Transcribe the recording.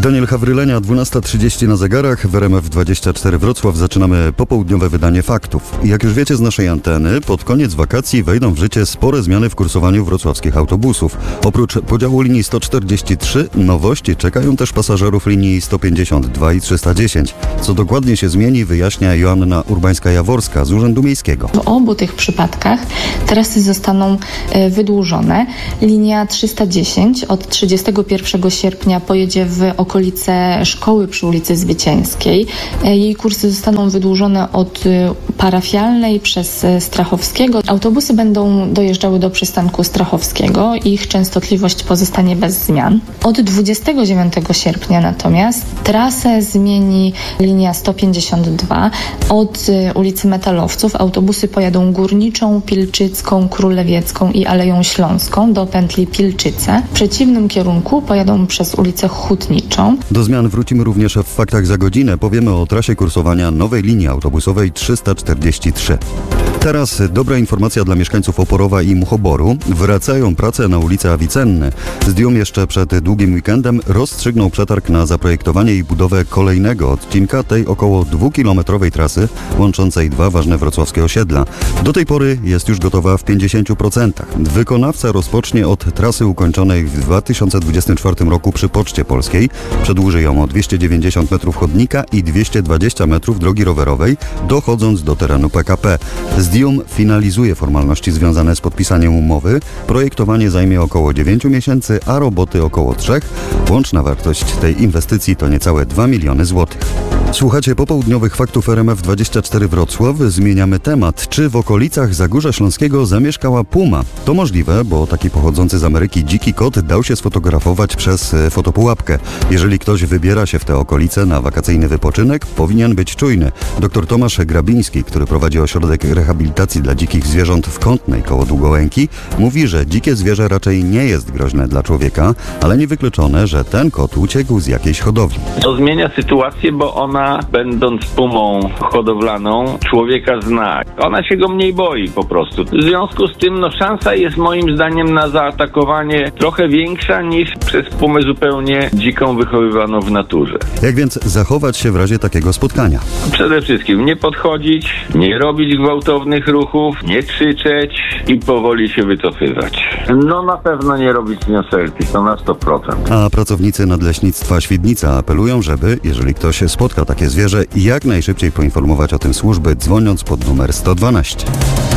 Daniel Hawrylenia, 12:30 na zegarach. W RMF24 Wrocław zaczynamy popołudniowe wydanie faktów. Jak już wiecie z naszej anteny, pod koniec wakacji wejdą w życie spore zmiany w kursowaniu wrocławskich autobusów. Oprócz podziału linii 143, nowości czekają też pasażerów linii 152 i 310. Co dokładnie się zmieni, wyjaśnia Joanna Urbańska-Jaworska z Urzędu Miejskiego. W obu tych przypadkach trasy zostaną wydłużone. Linia 310 od 31 sierpnia pojedzie w okolice szkoły przy ulicy Zwycięskiej. Jej kursy zostaną wydłużone od Parafialnej przez Strachowskiego. Autobusy będą dojeżdżały do przystanku Strachowskiego. Ich częstotliwość pozostanie bez zmian. Od 29 sierpnia natomiast trasę zmieni linia 152 od ulicy Metalowców. Autobusy pojadą Górniczą, Pilczycką, Królewiecką i Aleją Śląską do pętli Pilczyce. W przeciwnym kierunku pojadą przez ulicę Hutniczą. Do zmian wrócimy również w faktach za godzinę. Powiemy o trasie kursowania nowej linii autobusowej 343. Teraz dobra informacja dla mieszkańców Oporowa i Muchoboru. Wracają prace na ulicy Avicenny. Zdjom jeszcze przed długim weekendem rozstrzygną przetarg na zaprojektowanie i budowę kolejnego odcinka tej około 2-kilometrowej trasy łączącej dwa ważne wrocławskie osiedla. Do tej pory jest już gotowa w 50%. Wykonawca rozpocznie od trasy ukończonej w 2024 roku przy Poczcie Polskiej. Przedłuży ją o 290 metrów chodnika i 220 metrów drogi rowerowej, dochodząc do terenu PKP. Zdjom finalizuje formalności związane z podpisaniem umowy. Projektowanie zajmie około 9 miesięcy, a roboty około 3. Łączna wartość tej inwestycji to niecałe 2 miliony złotych. Słuchacie popołudniowych faktów RMF24 Wrocław. Zmieniamy temat. Czy w okolicach Zagórza Śląskiego zamieszkała puma? To możliwe, bo taki pochodzący z Ameryki dziki kot dał się sfotografować przez fotopułapkę. Jeżeli ktoś wybiera się w te okolice na wakacyjny wypoczynek, powinien być czujny. Dr Tomasz Grabiński, który prowadzi ośrodek rehabilitacji dla dzikich zwierząt w Kątnej koło Długołęki, mówi, że dzikie zwierzę raczej nie jest groźne dla człowieka, ale niewykluczone, że ten kot uciekł z jakiejś hodowli. To zmienia sytuację, bo ona, będąc pumą hodowlaną, człowieka zna. Ona się go mniej boi po prostu. W związku z tym szansa jest moim zdaniem na zaatakowanie trochę większa niż przez pumę zupełnie dziką wychowywaną w naturze. Jak więc zachować się w razie takiego spotkania? Przede wszystkim nie podchodzić, nie robić gwałtownych ruchów, nie krzyczeć i powoli się wycofywać. Na pewno nie robić selfie, to na 100%. A pracownicy Nadleśnictwa Świdnica apelują, żeby, jeżeli ktoś spotka takie zwierzę, jak najszybciej poinformować o tym służby, dzwoniąc pod numer 112.